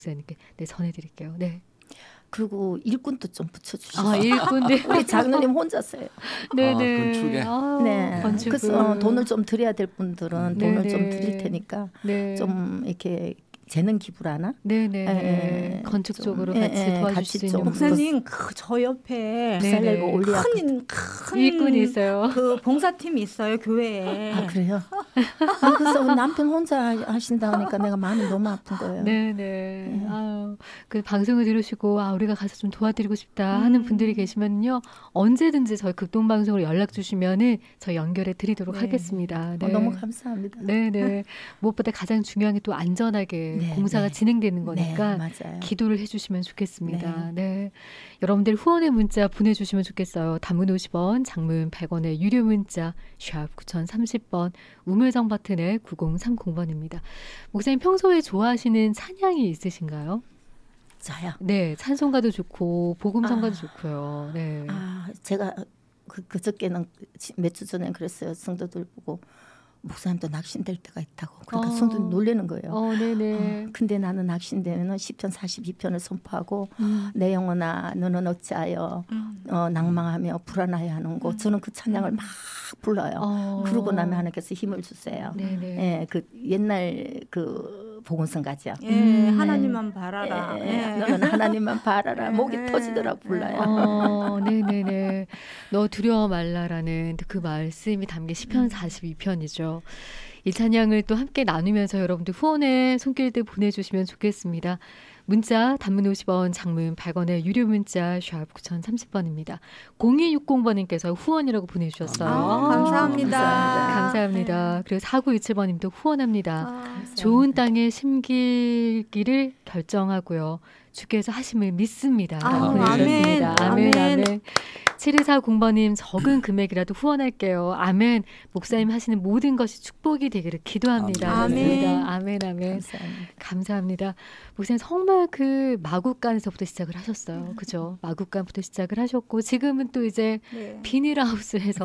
목사님께 네, 전해드릴게요. 네. 그리고 일꾼도 좀 붙여주시고. 아, 일꾼들. 우리 장로님 혼자서요. 네네. 건축에. 네. 건축을. 그래서 돈을 좀 드려야 될 분들은 돈을 좀 드릴 네네. 테니까 네. 좀 이렇게 재능 기부를 하나? 네네. 건축 쪽으로 같이 도와주실 같이 수 좀 있는 목사님 저 옆에 살려고 올려. 큰 일꾼이 있어요. 그 봉사팀이 있어요 교회에. 아 그래요? 그래서 남편 혼자 하신다 하니까 내가 마음이 너무 아픈 거예요. 네네. 아유, 그 방송을 들으시고 우리가 가서 좀 도와드리고 싶다 하는 분들이 계시면요 언제든지 저희 극동방송으로 연락 주시면은 저희 연결해 드리도록 네. 하겠습니다. 네. 너무 감사합니다. 네네. 무엇보다 가장 중요한 게 또 안전하게 네, 공사가 네. 진행되는 거니까 네, 맞아요. 기도를 해주시면 좋겠습니다. 네. 여러분들 후원의 문자 보내주시면 좋겠어요. 단문 50원, 장문 100원의 유료 문자 샵 9030번, 우물정 버튼의 9030번입니다. 목사님 평소에 좋아하시는 찬양이 있으신가요? 저요. 네, 찬송가도 좋고 복음성가도 좋고요. 네. 제가 그저께는 몇 주 전에 그랬어요. 성도들 보고 목사님도 낙심될 때가 있다고. 그러니까 성도들 놀라는 거예요. 네네. 근데 나는 낙심되면 시편 42편을 선포하고 내 영혼아 너는 어찌하여 낭망하며 불안하여하는고 저는 그 찬양을 막 불러요. 그러고 나면 하나님께서 힘을 주세요. 네네. 예, 그 옛날 그 복음성가죠. 예, 하나님만 바라라. 너는 하나님만 바라라. 목이 터지더라 불러요. 네네네. 너 두려워 말라라는 그 말씀이 담긴 시편 42편이죠. 이 찬양을 또 함께 나누면서 여러분들 후원의 손길들 보내주시면 좋겠습니다. 문자 단문 50원, 장문 100원의 유료 문자 샵 9030번입니다. 0260번님께서 후원이라고 보내주셨어요. 감사합니다. 감사합니다. 네. 그리고 4927번님도 후원합니다. 감사합니다. 좋은 땅에 심기를 결정하고요. 주께서 하심을 믿습니다. 보내주셨습니다. 아멘. 아멘. 7240번님 적은 금액이라도 후원할게요. 아멘. 목사님 하시는 모든 것이 축복이 되기를 기도합니다. 아멘. 아멘. 아멘. 감사합니다. 감사합니다. 목사님 정말 그 마국간에서부터 시작을 하셨어요. 그죠? 마국간부터 시작을 하셨고 지금은 또 이제 비닐하우스에서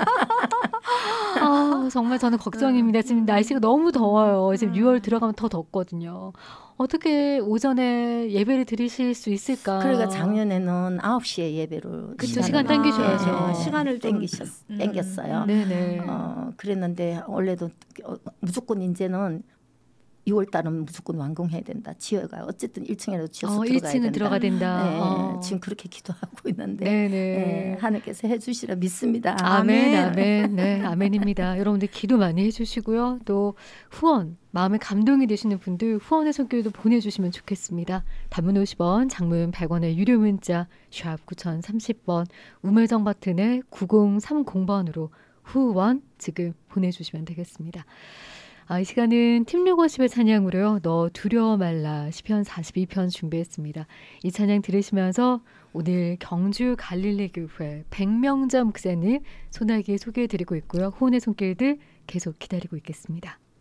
정말 저는 걱정입니다. 지금 날씨가 너무 더워요. 지금 6월 들어가면 더 덥거든요. 어떻게 오전에 예배를 드리실 수 있을까? 그러니까 작년에는 9시에 예배로 그쵸, 시간 당기셔야죠. 시간을 땡겼어요. 네네. 그랬는데 원래도 무조건 이제는 6월 달은 무조건 완공해야 된다. 지어가 어쨌든 1층에라도 지어서 들어가야 1층은 된다. 들어가야 된다. 지금 그렇게 기도하고 있는데 네네. 하나님께서 해주시라 믿습니다. 아멘. 아멘. 네, 아멘입니다. 여러분들 기도 많이 해주시고요. 또 후원, 마음에 감동이 되시는 분들 후원의 손길도 보내주시면 좋겠습니다. 단문 50원, 장문 100원의 유료 문자 샵 9030번, 우물정 버튼의 9030번으로 후원 지금 보내주시면 되겠습니다. 이 시간은 팀류거십의 찬양으로요. 너 두려워 말라 시편 42편 준비했습니다. 이 찬양 들으시면서 오늘 경주 갈릴리교회 백명자 목사님 소나기에 소개해드리고 있고요. 후원의 손길들 계속 기다리고 있겠습니다.